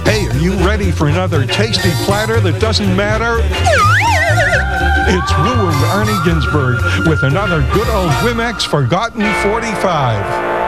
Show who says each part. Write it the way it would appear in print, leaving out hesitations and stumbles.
Speaker 1: Hey, are you ready for another tasty platter that doesn't matter? It's Woo and Arnie Ginsberg with another good old Wimex Forgotten 45.